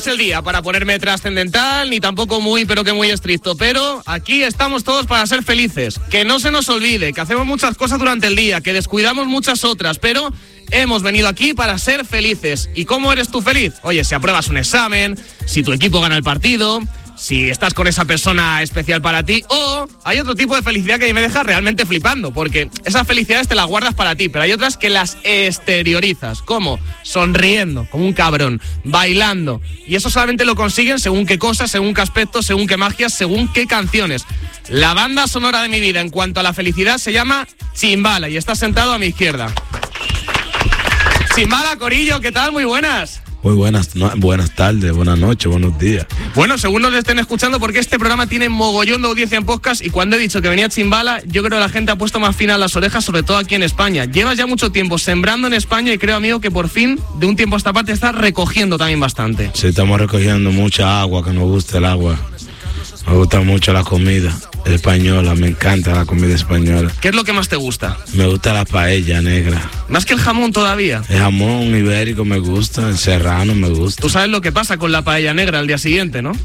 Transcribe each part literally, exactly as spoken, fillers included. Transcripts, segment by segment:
Es el día para ponerme trascendental, ni tampoco muy, pero que muy estricto. Pero aquí estamos todos para ser felices. Que no se nos olvide que hacemos muchas cosas durante el día, que descuidamos muchas otras, pero hemos venido aquí para ser felices. ¿Y cómo eres tú feliz? Oye, si apruebas un examen, si tu equipo gana el partido, si estás con esa persona especial para ti, o hay otro tipo de felicidad que me deja realmente flipando, porque esas felicidades te las guardas para ti, pero hay otras que las exteriorizas. ¿Cómo? Sonriendo, como un cabrón, bailando. Y eso solamente lo consiguen según qué cosas, según qué aspectos, según qué magias, según qué canciones. La banda sonora de mi vida en cuanto a la felicidad se llama Chimbala y está sentado a mi izquierda. Chimbala, corillo, ¿qué tal? Muy buenas. Muy buenas, no, buenas tardes, buenas noches, buenos días. Bueno, según nos estén escuchando, porque este programa tiene mogollón de audiencia en podcast y cuando he dicho que venía Chimbala, yo creo que la gente ha puesto más fina las orejas, sobre todo aquí en España. Llevas ya mucho tiempo sembrando en España y creo, amigo, que por fin, de un tiempo a esta parte, estás recogiendo también bastante. Sí, estamos recogiendo mucha agua, que nos gusta el agua. Me gusta mucho la comida española, me encanta la comida española. ¿Qué es lo que más te gusta? Me gusta la paella negra. ¿Más que el jamón todavía? El jamón ibérico me gusta, el serrano me gusta. ¿Tú sabes lo que pasa con la paella negra al día siguiente, no?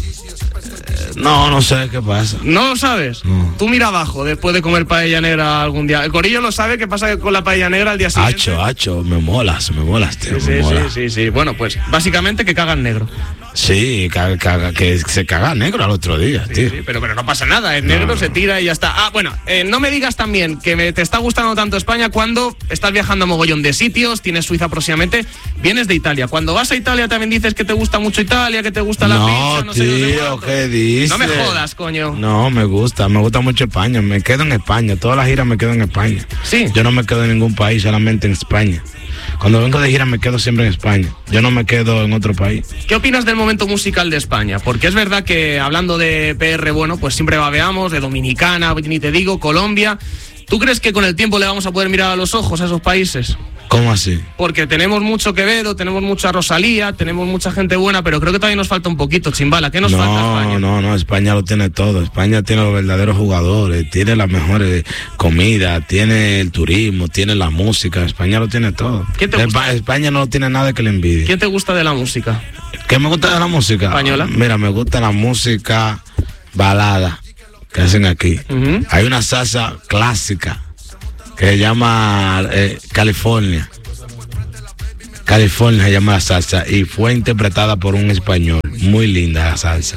No, no sé qué pasa. ¿No lo sabes? No. Tú mira abajo después de comer paella negra algún día. El corillo lo sabe qué pasa con la paella negra al día siguiente. Hacho, hacho, me molas, me molas, tío. Sí, me sí, mola. sí, sí, sí. Bueno, pues básicamente que cagan negro. Sí, caga, caga, que se caga negro al otro día, Sí, tío. sí, pero, pero no pasa nada, es negro, No. se tira y ya está. Ah, bueno, eh, no me digas también que me, te está gustando tanto España cuando estás viajando a mogollón de sitios, tienes Suiza próximamente, vienes de Italia. Cuando vas a Italia también dices que te gusta mucho Italia, que te gusta la No, pizza, no sé, no sé tío, cuánto. ¿qué dices? No me jodas, coño. No, me gusta, me gusta mucho España, me quedo en España, todas las giras me quedo en España. Sí. Yo no me quedo en ningún país, solamente en España. Cuando vengo de gira me quedo siempre en España, yo no me quedo en otro país. ¿Qué opinas del momento musical de España? Porque es verdad que hablando de P R, bueno, pues siempre babeamos, de Dominicana, ni te digo, Colombia. ¿Tú crees que con el tiempo le vamos a poder mirar a los ojos a esos países? ¿Cómo así? Porque tenemos mucho Quevedo, tenemos mucha Rosalía, tenemos mucha gente buena, pero creo que todavía nos falta un poquito, Chimbala. ¿Qué nos no, falta España? No, no, España lo tiene todo. España tiene los verdaderos jugadores, tiene las mejores comidas, tiene el turismo, tiene la música. España lo tiene todo. ¿Qué te gusta? Espa- España no tiene nada que le envidie. ¿Quién te gusta de la música? ¿Qué me gusta de la música? Española. Mira, me gusta la música balada que hacen aquí. Uh-huh. Hay una salsa clásica que se llama eh, California. California se llama la salsa y fue interpretada por un español. Muy linda la salsa.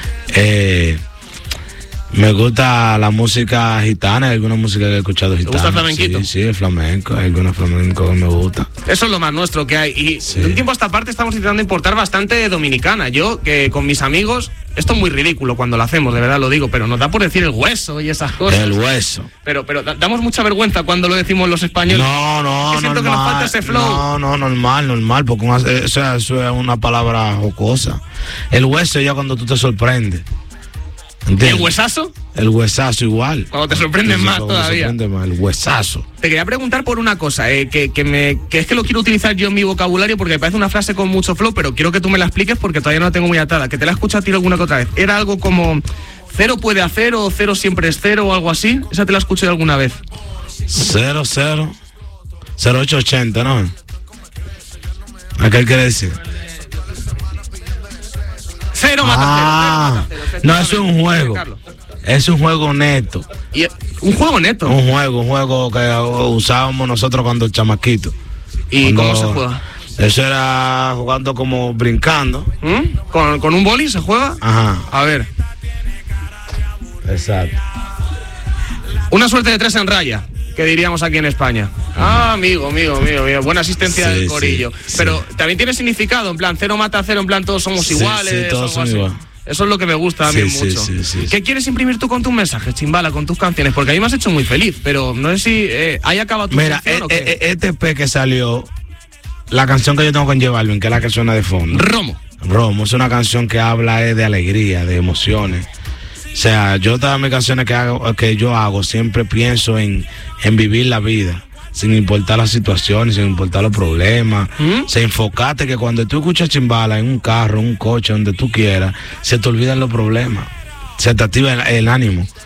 Eh, me gusta la música gitana, hay alguna música que he escuchado gitana. ¿Te gusta el flamenquito? Sí, sí, el flamenco, hay algunos flamencos que me gusta. Eso es lo más nuestro que hay. Y Sí. de un tiempo a esta parte estamos intentando importar bastante dominicana. Yo, que con mis amigos, esto es muy ridículo cuando lo hacemos, de verdad lo digo, pero nos da por decir el hueso y esas cosas. El hueso. Pero, pero da- damos mucha vergüenza cuando lo decimos los españoles. No, no, Que siento normal. que nos falta ese flow. No, no, normal, normal, porque una- eso, eso es una palabra jocosa. El hueso ya cuando tú te sorprendes. ¿Y ¿Entiendes? el huesazo? El huesazo igual. Cuando te sorprendes Sí, más cuando te todavía. sorprende más, el huesazo. Te quería preguntar por una cosa, eh, que, que, me, que es que lo quiero utilizar yo en mi vocabulario porque me parece una frase con mucho flow, pero quiero que tú me la expliques porque todavía no la tengo muy atada, que te la he escuchado a ti alguna que otra vez. Era algo como cero puede hacer o cero siempre es cero o algo así. ¿Esa te la escuché alguna vez? Cero, cero. Cero ocho ochenta, ¿no? ¿A qué quiere decir? Cero mata Ah, cero, cero, cero, no, eso es un juego. Carlos. Es un juego neto. Y, eh, un juego neto. Un juego, un juego que usábamos nosotros cuando chamaquitos. ¿Y Cuando- cómo se juega? Eso era jugando como brincando. ¿Mm? ¿Con, ¿Con un boli se juega? Ajá, A ver, exacto. una suerte de tres en raya, que diríamos aquí en España. Ah, amigo, amigo, amigo, amigo. Buena asistencia Sí, del corillo. sí, Pero también tiene significado, en plan, cero mata cero, en plan, todos somos Sí, iguales. sí, todos algo son así. igual. Eso es lo que me gusta a mí Sí, sí, mucho. sí, sí, sí. ¿Qué quieres imprimir tú con tus mensajes, Chimbala, con tus canciones? Porque a mí me has hecho muy feliz, pero no sé si eh, ahí acaba tu Mira, función eh, o qué. eh, este P que salió, la canción que yo tengo con J Balvin, que es la que suena de fondo. Romo. Romo, es una canción que habla eh, de alegría, de emociones. O sea, yo todas mis canciones que, hago, que yo hago, siempre pienso en, en vivir la vida, sin importar las situaciones, sin importar los problemas. ¿Mm? Se enfocate que cuando tú escuchas Chimbala en un carro, en un coche, donde tú quieras, se te olvidan los problemas, se te activa el, el ánimo.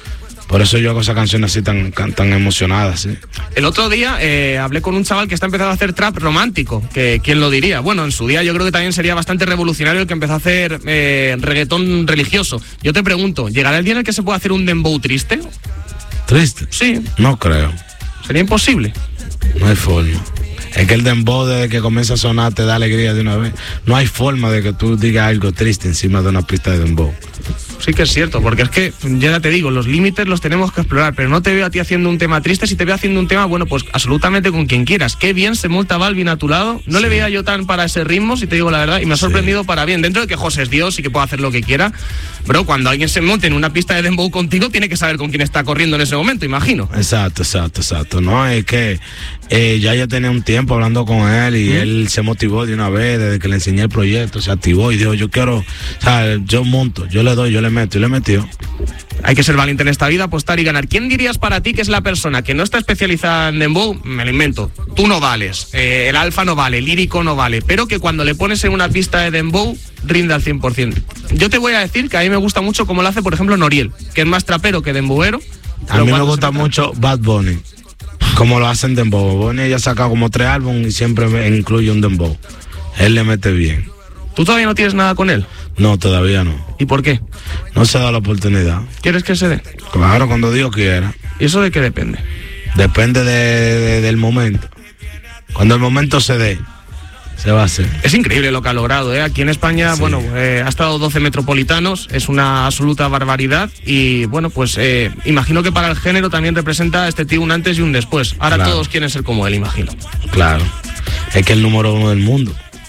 Por eso yo hago esas canciones así tan, tan emocionadas, ¿sí? El otro día eh, hablé con un chaval que está empezando a hacer trap romántico, que quién lo diría. Bueno, en su día yo creo que también sería bastante revolucionario el que empezó a hacer eh, reggaetón religioso. Yo te pregunto, ¿llegará el día en el que se pueda hacer un dembow triste? ¿Triste? Sí. No creo. ¿Sería imposible? No hay forma. Es que el dembow desde que comienza a sonar te da alegría de una vez. No hay forma de que tú digas algo triste encima de una pista de dembow. Sí que es cierto, porque es que, ya te digo, los límites los tenemos que explorar, pero no te veo a ti haciendo un tema triste, si te veo haciendo un tema, bueno, pues absolutamente con quien quieras. Qué bien se monta Balvin a tu lado, no sí. le veía yo tan para ese ritmo, si te digo la verdad, y me ha sorprendido sí. para bien, dentro de que José es Dios y que puede hacer lo que quiera, pero cuando alguien se monte en una pista de dembow contigo, tiene que saber con quién está corriendo en ese momento, imagino. Exacto, exacto, exacto, no, es que eh, ya yo tenía un tiempo hablando con él y ¿Mm? él se motivó de una vez, desde que le enseñé el proyecto, se activó y dijo, yo quiero, o sea, yo monto, yo le doy, yo le meto y le metió. Hay que ser valiente en esta vida, apostar y ganar. ¿Quién dirías para ti que es la persona que no está especializada en dembow? Me lo invento. Tú no vales, eh, el alfa no vale, el lírico no vale, pero que cuando le pones en una pista de dembow rinde al cien por ciento. Yo te voy a decir que a mí me gusta mucho como lo hace, por ejemplo, Noriel, que es más trapero que dembowero. A mí me gusta mucho Bad Bunny, como lo hacen dembow. Bad Bunny ya saca como tres álbumes y siempre incluye un dembow. Él le mete bien. ¿Tú todavía no tienes nada con él? No, todavía no. ¿Y por qué? No se da la oportunidad. ¿Quieres que se dé? Claro, cuando Dios quiera. ¿Y eso de qué depende? Depende de, de, del momento. Cuando el momento se dé, se va a hacer. Es increíble lo que ha logrado, ¿eh? Aquí en España, sí. bueno, eh, ha estado doce metropolitanos, es una absoluta barbaridad y, bueno, pues eh, imagino que para el género también representa a este tío un antes y un después. Ahora claro. todos quieren ser como él, imagino. Claro. Es que es el número uno del mundo.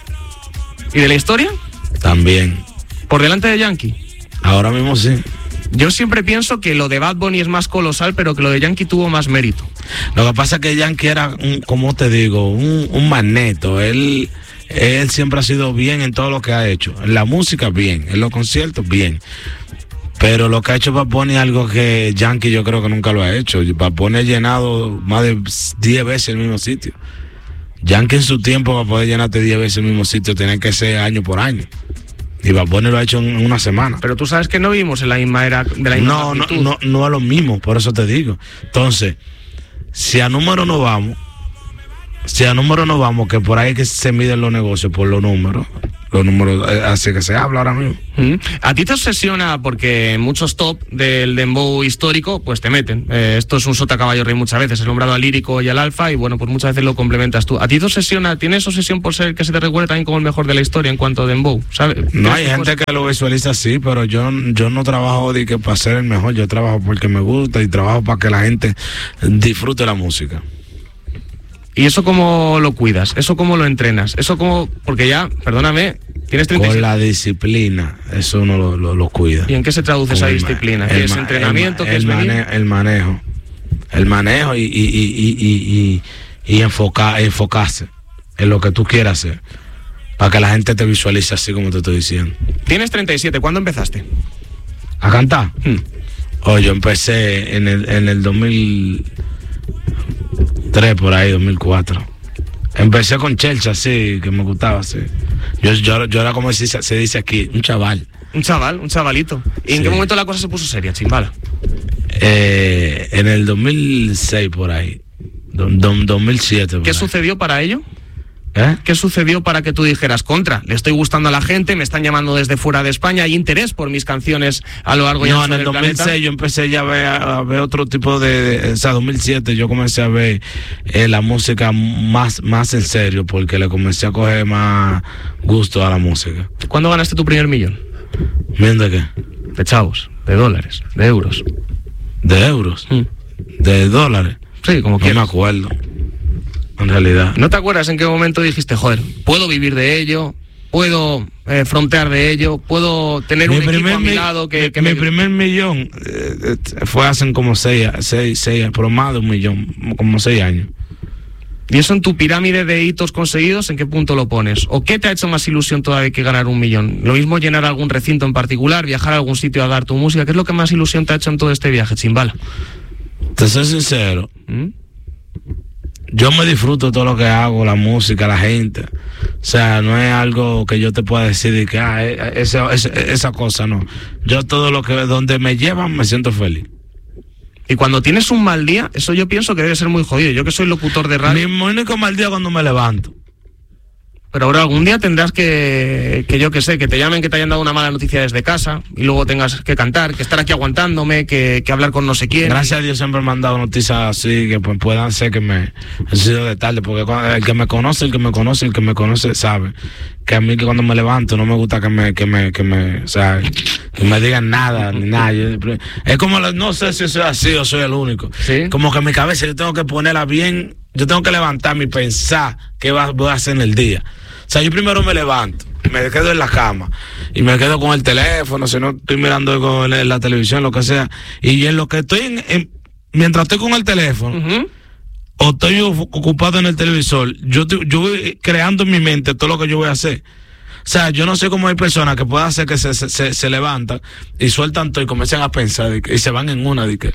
¿Y de la historia? También. ¿Por delante de Yankee? Ahora mismo sí. Yo siempre pienso que lo de Bad Bunny es más colosal, pero que lo de Yankee tuvo más mérito. Lo que pasa es que Yankee era, un, como te digo, un, un magneto. Él, él siempre ha sido bien en todo lo que ha hecho. En la música, bien. En los conciertos, bien. Pero lo que ha hecho Bad Bunny es algo que Yankee yo creo que nunca lo ha hecho. Bad Bunny ha llenado más de diez veces el mismo sitio. Yankee en su tiempo para poder llenarte diez veces el mismo sitio tiene que ser año por año. Y Bad Bunny lo ha hecho en una semana. Pero tú sabes que no vivimos en la misma era de la misma No, magnitud. no, no, no es lo mismo, por eso te digo. Entonces, si a número no vamos, si a número no vamos, que por ahí que se miden los negocios por los números, los números, así que se habla ahora mismo. ¿Mm? A ti te obsesiona porque en muchos top del dembow histórico pues te meten. Eh, esto es un sota caballo rey muchas veces, he nombrado al lírico y al alfa y bueno, pues muchas veces lo complementas tú. ¿A ti te obsesiona, tienes obsesión por ser que se te recuerde también como el mejor de la historia en cuanto a dembow? ¿Sabes? No, hay gente que lo visualiza así, pero yo, yo no trabajo de que para ser el mejor, yo trabajo porque me gusta y trabajo para que la gente disfrute la música. ¿Y eso cómo lo cuidas? ¿Eso cómo lo entrenas? Eso cómo, porque ya, perdóname, tienes treinta y siete. Con la disciplina, eso uno lo, lo, lo cuida. ¿Y en qué se traduce Con esa el, disciplina? ¿Qué es entrenamiento? El, ¿Qué es mane venir? El manejo. El manejo y, y, y, y, y, y enfocar, enfocarse en lo que tú quieras hacer. Para que la gente te visualice así como te estoy diciendo. Tienes treinta y siete, ¿cuándo empezaste? ¿A cantar? Hmm. Oh, yo empecé en el, en el dos mil tres, por ahí, dos mil cuatro. Empecé con Chelcha, sí, que me gustaba, sí. Yo, yo, yo era como se, se dice aquí, un chaval. Un chaval, un chavalito. ¿Y sí. en qué momento la cosa se puso seria, Chimbala? Eh, en el dos mil seis, por ahí. Do, do, dos mil siete. Por ¿Qué ahí. sucedió para ello? ¿Eh? ¿Qué sucedió para que tú dijeras, contra, le estoy gustando a la gente, me están llamando desde fuera de España, hay interés por mis canciones a lo largo y no, ancho del en el dos mil seis planeta? Yo empecé ya a ver, a ver otro tipo de, de... O sea, dos mil siete yo comencé a ver eh, la música más, más en serio, porque le comencé a coger más gusto a la música. ¿Cuándo ganaste tu primer millón? ¿Millón de qué? De chavos, de dólares, de euros. ¿De euros? Mm. ¿De dólares? Sí, como no quieras. No me acuerdo. En realidad. ¿No te acuerdas en qué momento dijiste, joder, puedo vivir de ello, puedo eh, frontear de ello, puedo tener mi un equipo a mi lado que, que mi me... primer millón eh, fue hace como seis, seis, seis, pero más de un millón, como seis años. ¿Y eso en tu pirámide de hitos conseguidos, en qué punto lo pones? ¿O qué te ha hecho más ilusión todavía que ganar un millón? ¿Lo mismo llenar algún recinto en particular, viajar a algún sitio a dar tu música? ¿Qué es lo que más ilusión te ha hecho en todo este viaje, Chimbala? Te soy sincero. ¿Mm? Yo me disfruto todo lo que hago, la música, la gente. O sea, no es algo que yo te pueda decir de que ah, esa, esa, esa cosa no. Yo todo lo que, donde me llevan, me siento feliz. Y cuando tienes un mal día, eso yo pienso que debe ser muy jodido. Yo que soy locutor de radio. Mi único mal día cuando me levanto. Pero ahora algún día tendrás que, que yo que sé, que te llamen, que te hayan dado una mala noticia desde casa y luego tengas que cantar, que estar aquí aguantándome, que, que hablar con no sé quién. Gracias a Dios siempre me han dado noticias así, que pues puedan ser que me he sido de tarde, porque el que me conoce, el que me conoce, el que me conoce sabe que a mí que cuando me levanto no me gusta que me, que me, que me, o sea, que me digan nada, ni nada. Yo, es como, no sé si soy así o soy el único. ¿Sí? Como que mi cabeza yo tengo que ponerla bien, yo tengo que levantarme y pensar qué va, voy a hacer en el día. O sea, yo primero me levanto, me quedo en la cama y me quedo con el teléfono, si no estoy mirando con la televisión, lo que sea. Y en lo que estoy, en, en, mientras estoy con el teléfono, uh-huh. o estoy ocupado en el televisor, yo, yo voy creando en mi mente todo lo que yo voy a hacer. O sea, yo no sé cómo hay personas que pueden hacer que se, se, se, se levantan y sueltan todo y comienzan a pensar de que, y se van en una de que...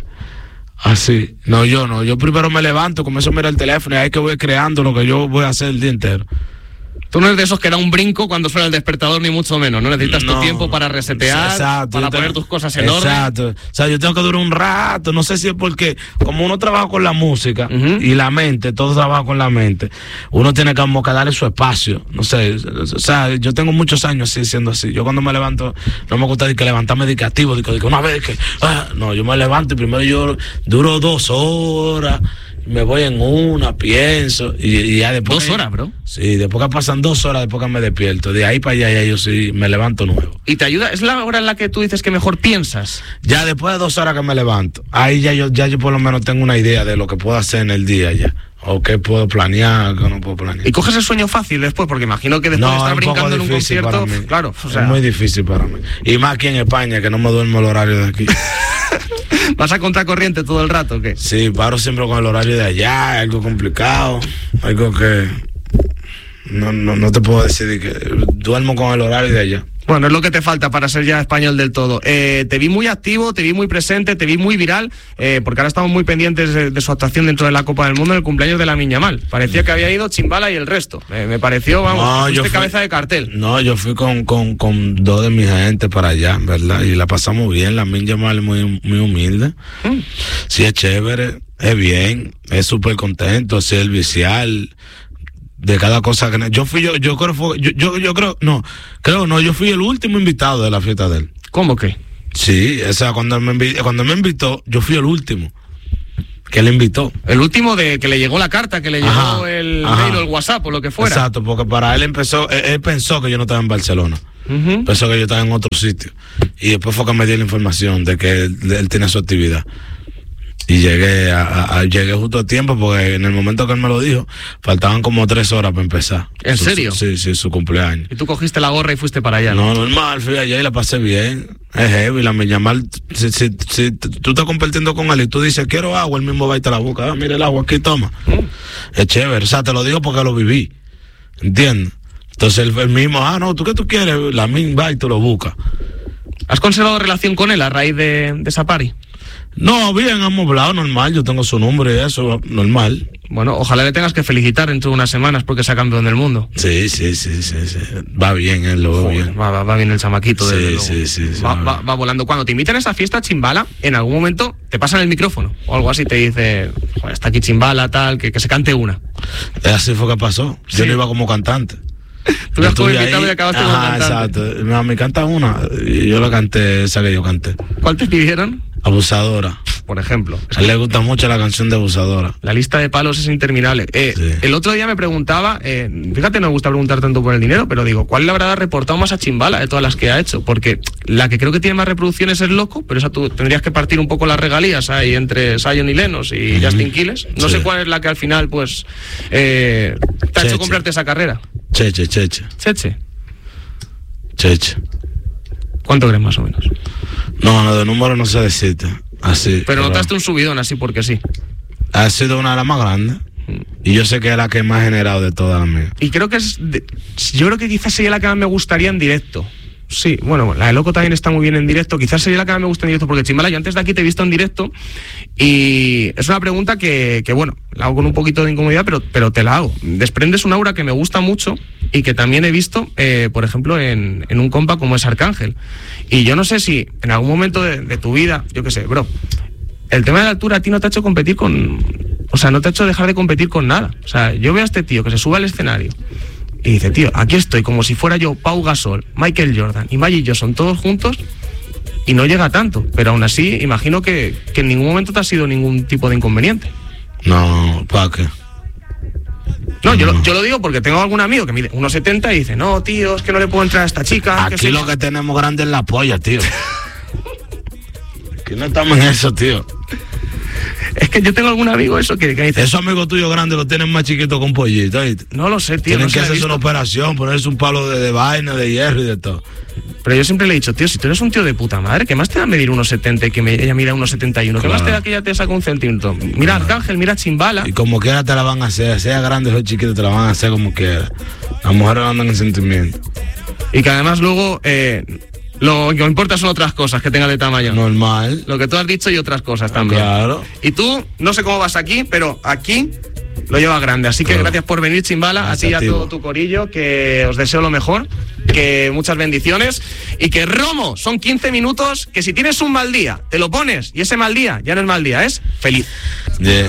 Así, no, yo no, yo primero me levanto, comienzo a mirar el teléfono y ahí que voy creando lo que yo voy a hacer el día entero. Tú no eres de esos que da un brinco cuando suena el despertador, ni mucho menos, ¿no? Necesitas no, tu tiempo para resetear, exacto, para poner tengo, tus cosas en orden. Exacto. O sea, yo tengo que durar un rato, no sé si es porque como uno trabaja con la música uh-huh. y la mente, todo trabaja con la mente, uno tiene que como que darle su espacio, no sé, o sea, yo tengo muchos años así, siendo así. Yo cuando me levanto, no me gusta de que levantarme de que activo, de que, de que una vez que, ah, no, yo me levanto y primero yo duro dos horas, me voy en una, pienso, y, y ya después... ¿Dos horas, bro? Sí, después que pasan dos horas, después que me despierto, de ahí para allá ya yo sí me levanto nuevo. ¿Y te ayuda? ¿Es la hora en la que tú dices que mejor piensas? Ya después de dos horas que me levanto, ahí ya yo, ya yo por lo menos tengo una idea de lo que puedo hacer en el día ya. O qué puedo planear, qué no puedo planear. ¿Y coges el sueño fácil después? Porque imagino que después no, de estar brincando en un concierto, claro, o sea... es muy difícil para mí. Y más aquí en España, que no me duermo el horario de aquí. ¿Vas a contracorriente todo el rato o qué? Sí, paro siempre con el horario de allá, algo complicado, algo que no, no, no te puedo decir que duermo con el horario de allá. Bueno, es lo que te falta para ser ya español del todo. Eh, te vi muy activo, te vi muy presente, te vi muy viral, eh, porque ahora estamos muy pendientes de, de su actuación dentro de la Copa del Mundo en el cumpleaños de Lamine Yamal. Parecía que había ido Chimbala y el resto. Eh, me pareció, vamos, no, yo fui, cabeza de cartel. No, yo fui con, con, con dos de mis gente para allá, ¿verdad? Y la pasamos bien. Lamine Yamal es muy, muy humilde. Mm. Sí, es chévere, es bien, es súper contento, es servicial. De cada cosa que yo fui yo yo creo fue, yo, yo yo creo no creo no yo fui el último invitado de la fiesta de él. ¿Cómo que? Sí, o sea, cuando me invitó, cuando me invitó yo fui el último que le invitó. El último de que le llegó la carta, que le llegó ajá, el mail o el WhatsApp o lo que fuera. Exacto, porque para él empezó él, él pensó que yo no estaba en Barcelona. Uh-huh. Pensó que yo estaba en otro sitio y después fue que me dio la información de que él, él tiene su actividad. Y llegué a, a, llegué justo a tiempo porque en el momento que él me lo dijo, faltaban como tres horas para empezar. ¿En su, serio? Su, sí, sí, su cumpleaños. ¿Y tú cogiste la gorra y fuiste para allá? No, no normal, fui allá y la pasé bien. Es heavy, la me llaman. Si, si, si tú estás compartiendo con él y tú dices, quiero agua, él mismo va y te la busca. Ah, mira el agua aquí, toma. Mm. Es chévere, o sea, te lo digo porque lo viví. ¿Entiendes? Entonces él, él mismo, ah, no, ¿tú qué tú quieres? La min va y te lo busca. ¿Has conservado relación con él a raíz de, de esa party? No, bien, hemos hablado normal, yo tengo su número y eso, normal. Bueno, ojalá le tengas que felicitar dentro de unas semanas porque sea campeón del mundo. Sí, sí, sí, sí, sí. Va bien, él lo va bien. Va, va, va bien el chamaquito. Sí, desde sí, sí, sí. Va, va, va volando. Cuando te invitan a esa fiesta Chimbala, en algún momento te pasan el micrófono o algo así, te dice, joder, está aquí Chimbala, tal, que, que se cante una. Así fue que pasó. Yo sí. no iba como cantante. Tú ibas como invitado y acabaste como cantante. Exacto. No, me canta una y yo la canté, esa que yo canté. ¿Cuál te pidieron? Abusadora. Por ejemplo. A él le gusta mucho la canción de Abusadora. La lista de palos es interminable. Eh, sí. El otro día me preguntaba, eh, fíjate, no me gusta preguntar tanto por el dinero, pero digo, ¿cuál le habrá reportado más a Chimbala de todas las que ha hecho? Porque la que creo que tiene más reproducciones es Loco, pero esa tú tendrías que partir un poco las regalías ahí entre Zion y Lennox y mm-hmm. Justin Quiles. No sí. sé cuál es la que al final, pues, eh, te ha Cheche. hecho comprarte esa carrera. Cheche, Cheche. Cheche. Cheche. ¿Cuánto crees más o menos? No, no, de número no sé decirte. Así. Pero, pero notaste un subidón así porque sí. Ha sido una de las más grandes. Y yo sé que es la que más ha generado de todas las mías. Y creo que es. De, yo creo que quizás sería la que más me gustaría en directo. Sí, bueno, la de Loco también está muy bien en directo. Quizás sería la que más me gusta en directo, porque Chimbala, yo antes de aquí te he visto en directo y es una pregunta que, que bueno, la hago con un poquito de incomodidad, pero, pero te la hago. Desprendes un aura que me gusta mucho y que también he visto, eh, por ejemplo, en, en un compa como es Arcángel. Y yo no sé si en algún momento de, de tu vida, yo qué sé, bro, el tema de la altura a ti no te ha hecho competir con... O sea, no te ha hecho dejar de competir con nada. O sea, yo veo a este tío que se sube al escenario y dice, tío, aquí estoy como si fuera yo Pau Gasol, Michael Jordan y Magic Johnson todos juntos, y no llega tanto. Pero aún así, imagino que, que en ningún momento te ha sido ningún tipo de inconveniente. No, ¿para qué? No, yo, Lo, yo lo digo porque tengo algún amigo que mide uno setenta y dice, no, tío, es que no le puedo entrar a esta chica. Aquí que lo que tenemos grande es la polla, tío. Aquí no estamos en eso, tío. Es que yo tengo algún amigo eso que, que dice... Esos amigos tuyos grandes los tienen más chiquitos con pollito, ¿viste? No lo sé, tío. Tienen no que hacerse visto. una operación, ponerse un palo de, de vaina, de hierro y de todo. Pero yo siempre le he dicho, tío, si tú eres un tío de puta madre, ¿qué más te da medir uno setenta y que me, ella mira uno setenta y uno? Claro. ¿Qué más te da que ella te saca un centímetro? Mira claro. Arcángel, mira Chimbala. Y como quiera te la van a hacer, sea grande o chiquito, te la van a hacer como quiera. Las mujeres andan en sentimiento. Y que además luego... Eh, Lo que importa son otras cosas que tenga de tamaño. Normal. Lo que tú has dicho y otras cosas también. Claro. Y tú, no sé cómo vas aquí, pero aquí lo llevas grande. Así que claro. Gracias por venir, Chimbala, a ti y a todo tu corillo, que os deseo lo mejor, que muchas bendiciones. Y que Romo, son quince minutos, que si tienes un mal día, te lo pones, y ese mal día ya no es mal día, es feliz. Yeah.